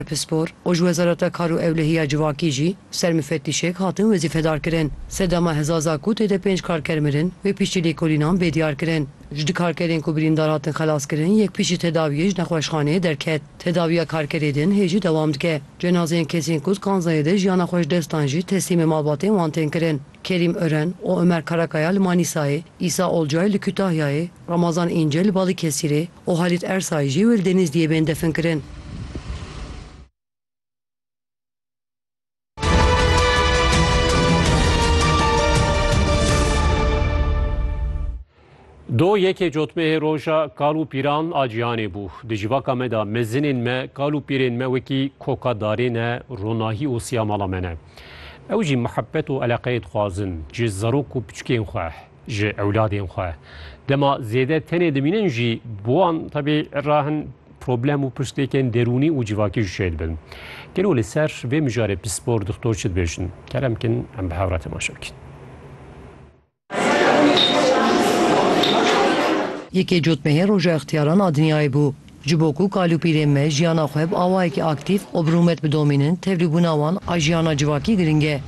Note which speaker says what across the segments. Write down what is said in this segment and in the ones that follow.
Speaker 1: Pispor, o ji Wezareta Kar û Ewlehiya Civakî jî sermifettîşek hatin wezîfedar kirin. Sedema Hezaza ku têde 5 karker mirin ve piştî lêkolînan bêdiyar kirin. Ji di karkerên ku birîndar hatin xelas kirin, yek piştî tedaviyê ji nexweşxaneyê derket. Tedaviya karkerê din hêjî dewam dike. Cenazeyên kesên ku Kanzayê de jiyana xwe ji destan jî teslîmê malbatên wan tên kirin. Kerîm Ören û Ömer Karakaya li Manîsayê, İsa Olcay li Kütahyayê, Ramazan İnce li Balıkesirê û Halit Ersay jî li Denizli'ye bên defin kirin.
Speaker 2: دو یک جوتمه روژا کالو پیران آجیانه بو. دجیواکا مدا مزنین ما کالو پیرین ما وکی کوکا دارین روناهی و سیامالا منه. او جی محبت و علاقه خوازن جی زروک و بچکین خواه جی اولادین خواه. دما زیده تنه دمینن جی بوان طبی راهن problem و پرسکلیکن درونی و جیواکی جشید بن. گلو لسر و مجاره پسپور دکتور شد بیشن. کرم کن هم به حورات ما شکن.
Speaker 1: یکی جوتمه روژا اختیاران آدنیای بو. جبوکو کالوپیرین me jiyana xwe bi awayekî aktif û birûmet bidomînin tevlîbûna wan a jiyana civakî giring e.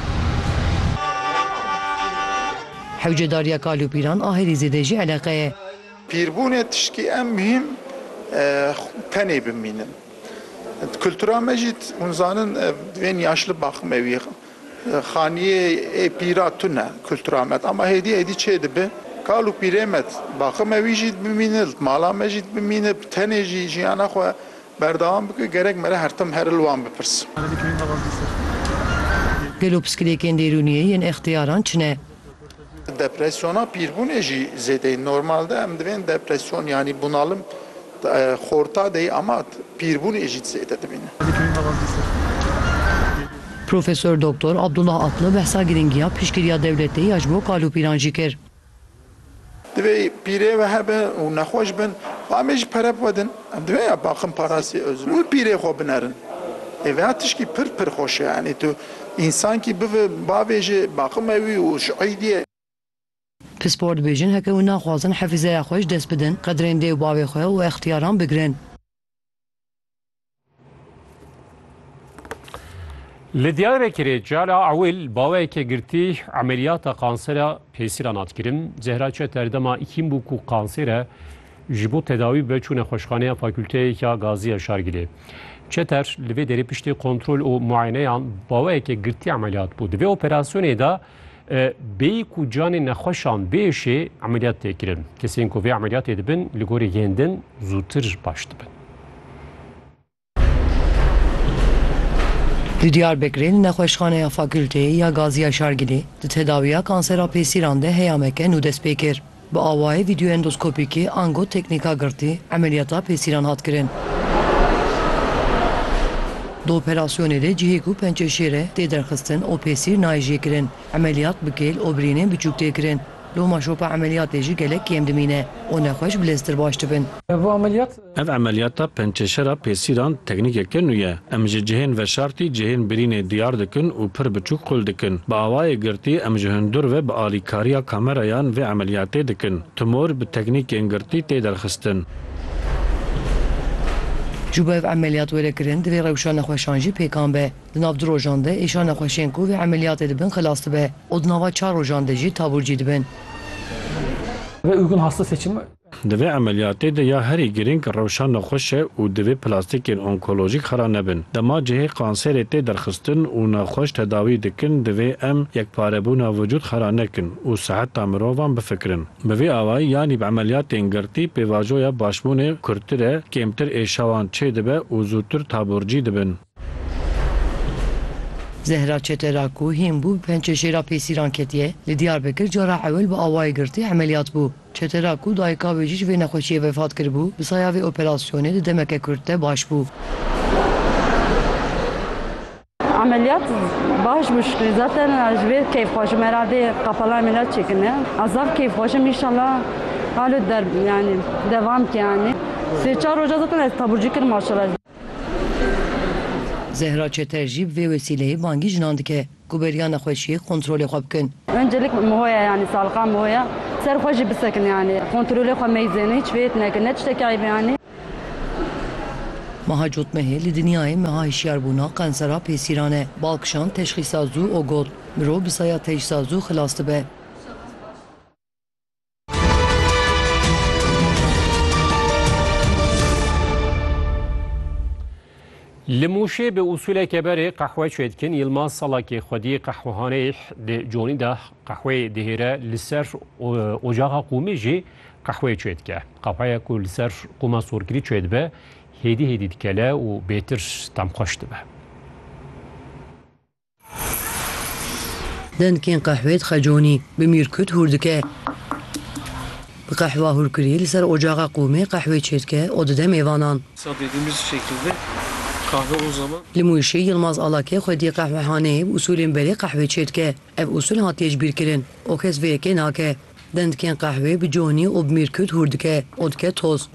Speaker 1: Hewcedariya kalûpîran a herî zêde jî eleqe ye.
Speaker 3: Pîrbûnê tiştî em mühim tenê bimînin. Kultura me jî hûn zanin divên yaşlı baxim evî xaniyê pîra tune kultura me ama hêdî çê dibe. Kalu piremet, bakım evi jî bimînil, mala me jî bimînil, tenê jî jiyana xwe berdewam bike gerek mere her tim her li wan bipirsin.
Speaker 1: Gelo psikolojikên derûniyê yên ixtiyaran çine?
Speaker 3: Depresyona pîrbûnê jî zêde normalde em divên depresyon yani bunalım xorta deyî ama pîrbûnê jî zêde dibîne.
Speaker 1: Profesör Doktor Abdullah Atlı behsa giringiya piştgiriya devletê ya ji bo kalûpîran jî kir.
Speaker 3: Divê pîrê ve hebe û nexweş bin, em jî pere bidin, em divê ya baxin parasî özür û pîrê xwe binerin. Vêya tişkî pir xweş e yani tu însankî bive bavê jî baxim evî û ji eydiyê.
Speaker 1: Pispor dibêjin heke û naxwazin hefîzeya xwe ji dest bidin, qedrên dê û bavê xwe û ixtiyaran bigirin.
Speaker 2: Li Diyarbekirê cala ewil bawayeke girtî ameliyata kansera pêsîran hatkirin. Zehra Çeter dema îkîn bû ku kansere ji bo tedawî ve çû nexweşxaneya fakülteyeka Gaziya Şargilê. Çeter li vê derê piştî kontrol û muayeneyan bawayeke girtî ameliyat bû. Di vê operasyonê de bêyî ku canê nexweşan bêşê ameliyat tê kirin. Kesên ku vê ameliyatê dibin li gorî yên din zûtir baş dibin.
Speaker 1: Li Diyarbekirê li nexweşxaneya fakülteyê ya Gaziya Şargilê di tedaviya kansera pêsîran de heyameke nû dest pê kir. Bi awayê vîdyoendoskopîkê ango teknîka girtî ameliyata pêsîran hat kirin. Di operasyonê de cihê ku pençeşêre tê derxistin û pêsîr nayê jê kirin. Ameliyat bi kêl û birînên biçûk tê kirin. Loma şopa ameliyatê jî gelek kêm dimîne û nexweş bilêztir baş dibin.
Speaker 4: Ev ameliyata pençeşera pêsîran teknîkeke nû ye. Em ji cihên veşartî cihên birînê diyar dikin û pir biçûk xul dikin. Bi awayê girtî em ji hundir ve bi alîkariya kamerayan vê ameliyatê dikin. Tumor bi teknîkên girtî tê derxistin.
Speaker 1: Ji bo ev ameliyat wêrekirin divê rewşa nexweşan jî pêkan be. Di nav du rojan de êşa nexweşên ku vê ameliyatê dibin xilas dibe û di nava 4 rojan de jî taburcî dibin.
Speaker 5: Ve uygun hasta seçimi
Speaker 4: Di vê ameliyatê de ya herî giring rewşa nexweş e û divê plastikên onkolojîk xera nebin. Dema cihê kanserê tê derxistin û nexweş tedawî dikin divê em yekparebûna vücud xera nekin û siheta mirovan bifikirin. Bi vê awayî yanî bi ameliyatên girtî pêvajoya başbûnê kurtir e, kêmtir êşawan çê dibe û zûtir taburcî dibin.
Speaker 1: Zehra Çetera ku hîn bû pençeşêra pêsîran ketiye li Diyarbekir cara ewil bi awayê girtî ameliyat bû. Çetera ku dayika wê jî ji vê nexweşiyê vefat kiribû, bi saya vê operasyonê di demeke Kurd de baş bû.
Speaker 6: Ameliyat başmış. Zaten ji keyf xweşim herhalde kapalı ameliyat çekine. Azap keyf xweşim inşallah halı der yani devam ki yani. 3-4 roja zaten taburcu kirim maşallah.
Speaker 1: Zehra Çeter jî vê wesileyê bangî jinan dike ku beriya nexweşiyê kontrolê xwe bikin.
Speaker 6: Öncelik muhoya yani sağlığa muhoya. Ser xwe jî bisekin yani. Kontrolê xwe meyzêne hiç vê nekin ne tiştekî ayıp yani.
Speaker 1: Meha cotmehê li dinyayê meha hişyarbûna kansera pêsîran e. Balkişan teşxîsa zû û got. Mirov bi saya teşhîsa zû xilas dibe.
Speaker 2: لموشه به اصول کبر قهوه چیدکن یلماز سالاکی خودی قهوهانه جونی ده قهوه دهیره لسر اجاق قومی جی قهوه چیدکه قهوه کو لسر قوما سورگری چید به هیدی دکله و بهتر تم خوشت به
Speaker 1: دنکین قهوه خجونی به میرکت هردکه به قهوه هرکری لسر اجاق قومی قهوه چیدکه odede میوانان
Speaker 7: dediğimiz şekilde kahve o zaman
Speaker 1: Limuşi Yılmaz Alake xwedî qehwehaneyê bi usulên berê qehwe çêdike. Ev usul hatiye ji bîrkirin. O kes vê yekê nake. Dendikên qehwê bi conî û bi mîrkut hûr dike. O dike toz.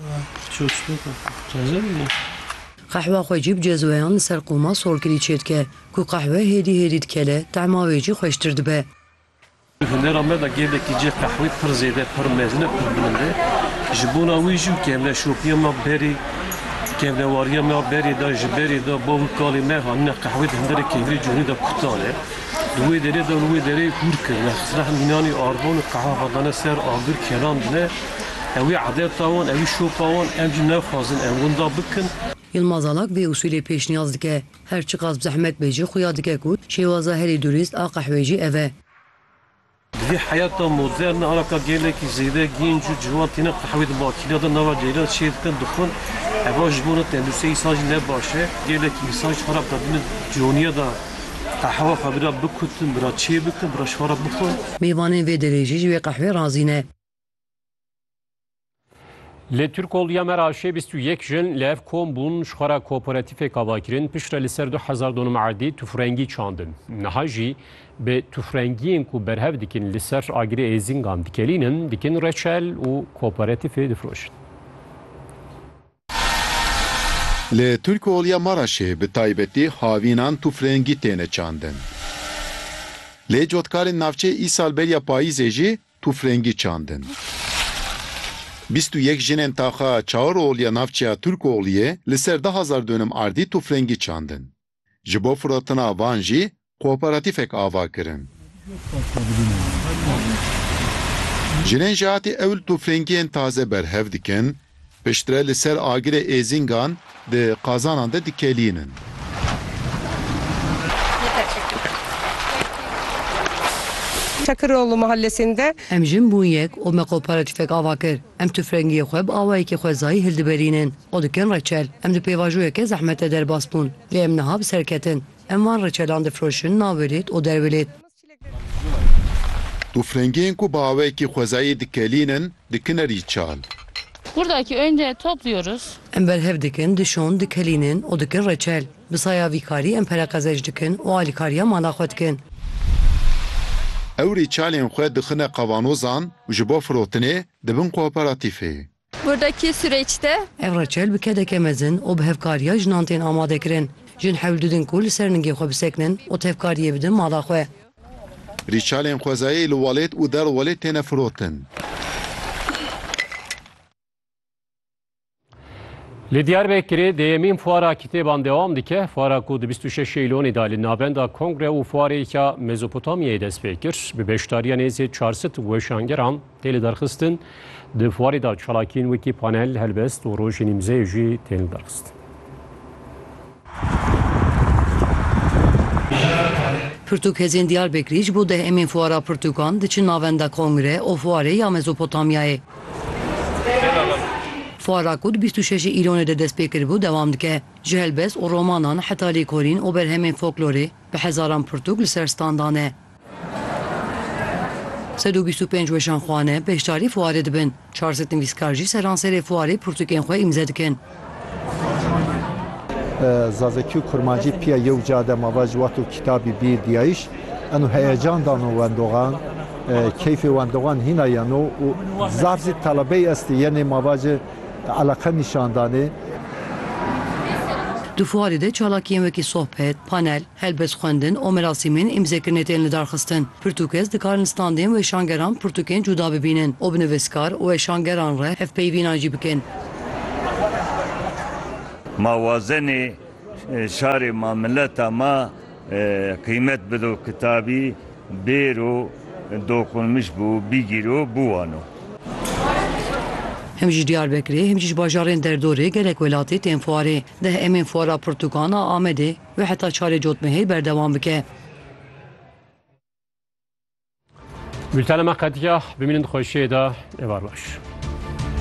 Speaker 1: Qehwa xwe jî bi cezweyan li ser qûma sorkirî çêdike. Ku qehwe hêdî dikele, tema wê jî xweştir dibe.
Speaker 7: Huner ama da geleki ce kahve pır zêde pır mezne pır bilinde. Ji bona wî jî kevle şopiya me berî kevlewariya me berî da ji berî da bo kalê me hanine qehwe hinderê kevlî conî da kutane. Duwê derê da wê derê hûr kirine. Xisra mînanî arbon û qehwa xadane ser agir keran dine. Ew ê edeta wan, ew ê şopa wan em jî nexwazin em winda bikin.
Speaker 1: Yılmaz Alak vê usulê pêşniyaz dike. Her çi qas bi zehmet bê jî xuya dike ku şêwaza herî durîst a qehwê jî ev e.
Speaker 7: Di hayata modern alaka geleki zêde genç û ciwan tîne qehwê di makîna da nava ceyran şê dikin dixwin. Eva ji bona tendûseyî saj ne baş e. Gelekî misaj xarab da dine coniya da qehwa xwe bira bikutin, bira çê bikin, bira şwara bixwin.
Speaker 1: Mêvanên vê derê jî ji wê qehwê razî ne.
Speaker 2: Li Türkoliya Meraşê 21 jin li ev kom bûn ji xwara kooperatifê avakirin piştre li ser 2000 donum erdî tufrengî çandin. Niha jî bi tufrengiyên ku berhev dikin li ser agirê êzingan dikelînin dikin reçel û kooperatifê difroşin.
Speaker 8: Li Türkoliya Meraşê bi taybetî havînan tufrengî têne çandin. Lê cotkarên navçe îsal beriya payîzê jî tufrengî çandin. 21 jinên taxa Çawaroliya navçeya Türkoliyê li ser 10,000 dönüm erdî tufrengî çandin. Ji bo firotina van jî kooperatifek ava kirin. Jinên ji hatî ewl tufrengiyên taze berhev dikin, piştre li ser agirê êzingan di qazanan de dikelînin.
Speaker 9: Çakıroğlu mahallesinde
Speaker 1: Em jin bûn yek û me kooperatifek ava kir. Em tufrengiyê xwe bi awayekî xwezayî hildiberînin. O dikin reçel. Em di pêvajoyeke zehmete derbas bûn. Lê em niha bi serketin. Em van reçelan difroşin navêlêt û derwelêt.
Speaker 8: Tufrengiyên ku bi awayekî xwezayî dikelînin dikine rîçal.
Speaker 10: Buradaki önce topluyoruz.
Speaker 1: Em berhev dikin, dişon, dikelînin û dikin reçel. Bi saya vîkarî em pereqezej dikin û alîkariya mala xwe dikin.
Speaker 8: Ew rîçalên xwe dixine qavanozan û ji bo firotinê dibin kooperatifê.
Speaker 10: Buradaki süreçte
Speaker 1: Ev reçel bi kedeke mezin û bi hevkariya jinan tên amade kirin. Jin hewl didin ku li ser ningê xwe bisekinin û tevkariyê bidin mala xwe.
Speaker 8: Rîçalên xwezayî li welêt û derwelê têne firotin.
Speaker 2: Li Diyarbekirê deyemîn fuara kitêban dewam dike. Fuara ku di 26 îlonê da li navenda Kongre û Fuarêya Mezopotamyayê dest pê kir. Bi beşdariya nêzê 400 weşangeran tê li derxistin. Di fuarê da çalakiyên wekî panel, helbest û rojên îmzeyê jî tên li derxistin.
Speaker 1: Pirtûkhezên Diyarbekirî ji bo dehemîn fuara pirtûkan diçin navenda Kongre û Fuarêya Mezopotamyayê. Fuara ku 26 îlonê de dest pê kiribû dewam dike. Ji helbest û romanan heta lêkorîn û berhemên folklorê bi hezaran pirtûk li ser standan e. 125 weşanxwane beşdarî fuarê dibin. 400 nivîskar jî seranserê fuarê pirtûkên xwe îmze dikin.
Speaker 11: Zazekî kurmancî piya yew cade mava ji wat û kitabî bîr diyayiş enu heyecan dan û wendogan keyfê wendogan hîna yano û zarzî talebeyê est yenê mava ji alaka nîşandanê.
Speaker 1: Di fuarê de çalakiyên wekî sohbet, panel, helbest xwendin û merasîmên îmzekirinê tên li darxistin. Pirtûkez dikarin standên weşangeran pirtûkên cuda bibînin û bi nivîskar û weşangeran re hevpeyvînan jî bikin.
Speaker 9: ماوازنê şarê ma milleta ma qîmet bido kitabî bêro dokunmuş bû bîgîro bûwano.
Speaker 1: Hem ji Diyarbekirê hem ji bajarên derdorê gelek welatê tên fuarê deh emên fuara Pirtûkana Amedê ve heta çarê cotmehê berdewam bike.
Speaker 2: Bültenê me qetiya bimînin xweşiyê de êvar baş.